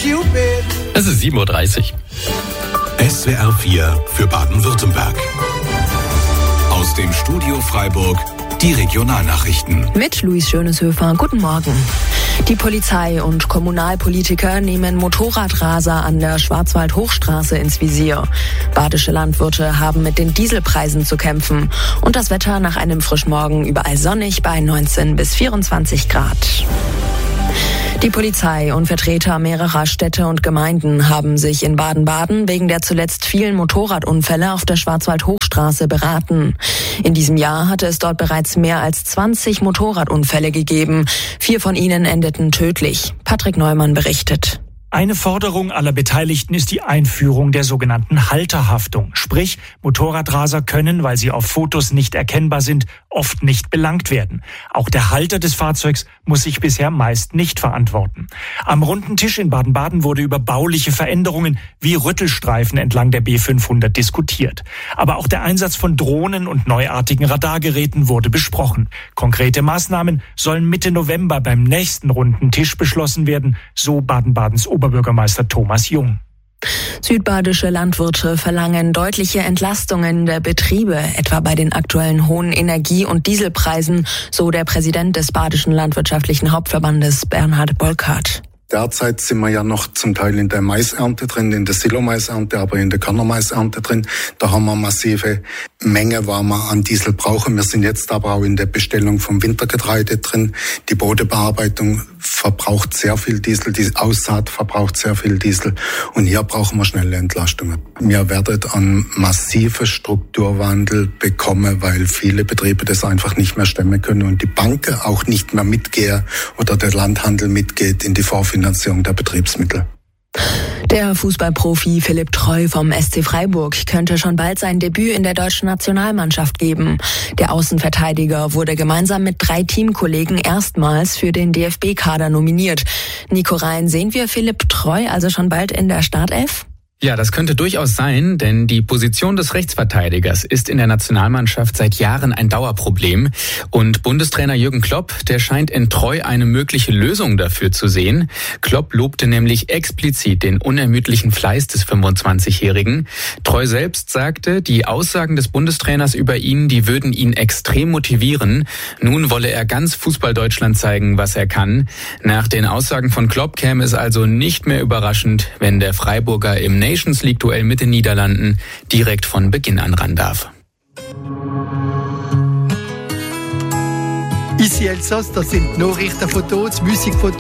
Es ist 7:30 Uhr. SWR 4 für Baden-Württemberg. Aus dem Studio Freiburg die Regionalnachrichten. Mit Luis Schöneshöfer. Guten Morgen. Die Polizei und Kommunalpolitiker nehmen Motorradraser an der Schwarzwald-Hochstraße ins Visier. Badische Landwirte haben mit den Dieselpreisen zu kämpfen. Und das Wetter nach einem Frischmorgen überall sonnig bei 19 bis 24 Grad. Die Polizei und Vertreter mehrerer Städte und Gemeinden haben sich in Baden-Baden wegen der zuletzt vielen Motorradunfälle auf der Schwarzwald-Hochstraße beraten. In diesem Jahr hatte es dort bereits mehr als 20 Motorradunfälle gegeben. 4 von ihnen endeten tödlich. Patrick Neumann berichtet. Eine Forderung aller Beteiligten ist die Einführung der sogenannten Halterhaftung. Sprich, Motorradraser können, weil sie auf Fotos nicht erkennbar sind, oft nicht belangt werden. Auch der Halter des Fahrzeugs muss sich bisher meist nicht verantworten. Am runden Tisch in Baden-Baden wurde über bauliche Veränderungen wie Rüttelstreifen entlang der B500 diskutiert. Aber auch der Einsatz von Drohnen und neuartigen Radargeräten wurde besprochen. Konkrete Maßnahmen sollen Mitte November beim nächsten runden Tisch beschlossen werden, so Baden-Badens Oberbürgermeister Thomas Jung. Südbadische Landwirte verlangen deutliche Entlastungen der Betriebe, etwa bei den aktuellen hohen Energie- und Dieselpreisen, so der Präsident des Badischen Landwirtschaftlichen Hauptverbandes Bernhard Bolkart. Derzeit sind wir ja noch zum Teil in der Maisernte drin, in der Silo-Maisernte, aber in der Körnermaisernte drin. Da haben wir massive Menge, was wir an Diesel brauchen. Wir sind jetzt aber auch in der Bestellung vom Wintergetreide drin. Die Bodenbearbeitung verbraucht sehr viel Diesel, die Aussaat verbraucht sehr viel Diesel. Und hier brauchen wir schnelle Entlastungen. Wir werden einen massiven Strukturwandel bekommen, weil viele Betriebe das einfach nicht mehr stemmen können und die Banken auch nicht mehr mitgehen oder der Landhandel mitgeht in die Vorfinanzierung der Betriebsmittel. Der Fußballprofi Philipp Treu vom SC Freiburg könnte schon bald sein Debüt in der deutschen Nationalmannschaft geben. Der Außenverteidiger wurde gemeinsam mit 3 Teamkollegen erstmals für den DFB-Kader nominiert. Nico Rhein, sehen wir Philipp Treu also schon bald in der Startelf? Ja, das könnte durchaus sein, denn die Position des Rechtsverteidigers ist in der Nationalmannschaft seit Jahren ein Dauerproblem. Und Bundestrainer Jürgen Klopp, der scheint in Treu eine mögliche Lösung dafür zu sehen. Klopp lobte nämlich explizit den unermüdlichen Fleiß des 25-Jährigen. Treu selbst sagte, die Aussagen des Bundestrainers über ihn, die würden ihn extrem motivieren. Nun wolle er ganz Fußball-Deutschland zeigen, was er kann. Nach den Aussagen von Klopp käme es also nicht mehr überraschend, wenn der Freiburger im Nations League-Duell mit den Niederlanden direkt von Beginn an ran darf. Ici Elsass, das sind Nachrichten von dort, Musik von dort.